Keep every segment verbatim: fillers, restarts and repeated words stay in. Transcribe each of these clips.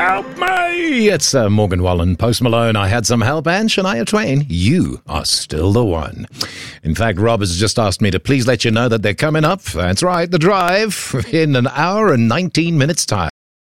Help me! It's uh, Morgan Wallen, Post Malone, I Had Some Help, and Shania Twain, You Are Still the One. In fact, Rob has just asked me to please let you know that they're coming up. That's right, The Drive, in an hour and nineteen minutes time.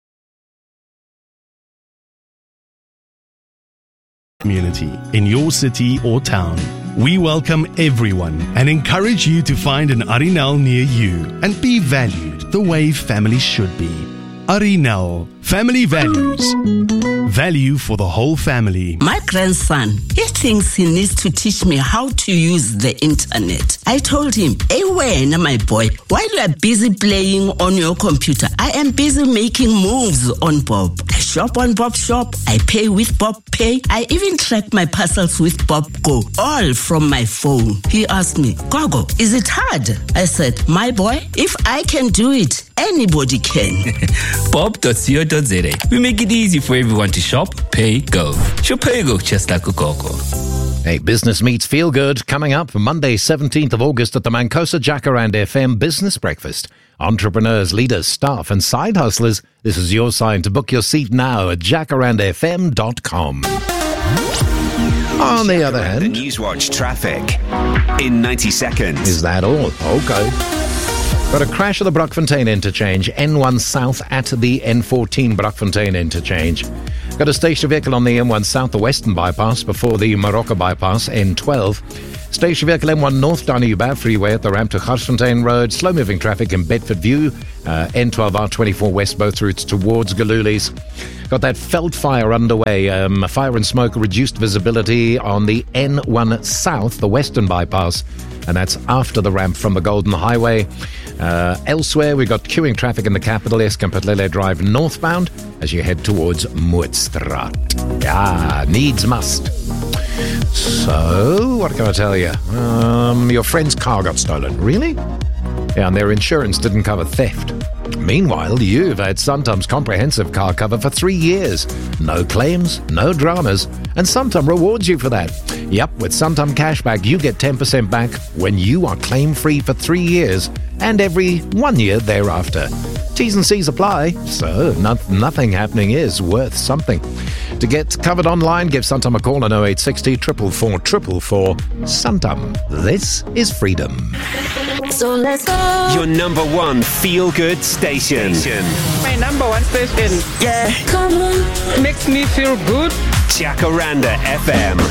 Community in your city or town. We welcome everyone and encourage you to find an Arinal near you and be valued the way family should be. Arinal, family values. Value for the whole family. My grandson, he thinks he needs to teach me how to use the internet. I told him, hey, when, my boy, while you are busy playing on your computer, I am busy making moves on Bob. I shop on Bob Shop. I pay with Bob Pay. I even track my parcels with Bob Go, all from my phone. He asked me, Gogo, is it hard? I said, my boy, if I can do it, anybody can. bob dot co dot za. We make it easy for everyone to shop, pay, go. Shop, pay, go, just like a Gogo. Hey, Business Meets Feel Good coming up Monday seventeenth of August at the Mancosa Jacaranda F M Business Breakfast. Entrepreneurs, leaders, staff and side hustlers, this is your sign to book your seat now at jacaranda f m dot com. On the other hand, the Newswatch traffic in ninety seconds. Is that all? Okay. Got a crash at the Brockfontein interchange, N one South at the N fourteen Brockfontein interchange. Got a station vehicle on the N one South, the Western bypass, before the Morocco bypass, N twelve. Station vehicle N one North, Danube Freeway at the ramp to Garsfontein Road. Slow-moving traffic in Bedford View, uh, N twelve R twenty-four West, both routes towards Galulis. Got that Veld fire underway, um, fire and smoke, reduced visibility on the N one South, the Western bypass, and that's after the ramp from the Golden Highway. Uh, elsewhere, we've got queuing traffic in the capital, Escampatelele Drive northbound, as you head towards Moortstraat. Yeah, needs must. So, what can I tell you? Um, your friend's car got stolen. Really? Yeah, and their insurance didn't cover theft. Meanwhile, you've had Suntum's comprehensive car cover for three years. No claims, no dramas, and Suntum rewards you for that. Yep, with Suntum Cashback, you get ten percent back when you are claim-free for three years and every one year thereafter. T's and C's apply, so no, nothing happening is worth something. To get covered online, give Suntum a call on oh eight six oh, four four four four four. Suntum, this is freedom. So let's go. Your number one feel-good station. My number one station. Yeah. Come on. Makes me feel good. Jacaranda F M.